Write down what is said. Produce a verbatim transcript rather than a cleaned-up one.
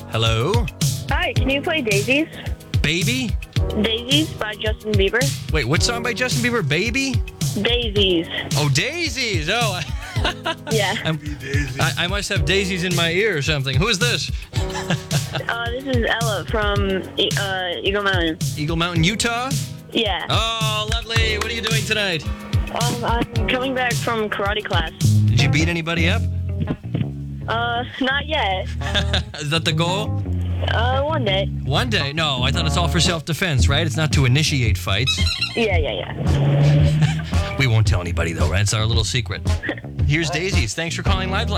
Hello? Hi, can you play Daisies? Baby? Daisies by Justin Bieber. Wait, what song by Justin Bieber? Baby? Daisies. Oh, Daisies. Oh, Yeah. I'm, I, I must have daisies in my ear or something. Who is this? Uh, this is Ella from E- uh, Eagle Mountain. Eagle Mountain, Utah? Yeah. Oh, lovely. What are you doing tonight? Um, I'm coming back from karate class. Did you beat anybody up? Uh, not yet. Is that the goal? Uh, one day. One day? No, I thought it's all for self-defense, right? It's not to initiate fights. Yeah, yeah, yeah. We won't tell anybody, though, right? It's our little secret. Here's Daisies. Thanks for calling Lifeline.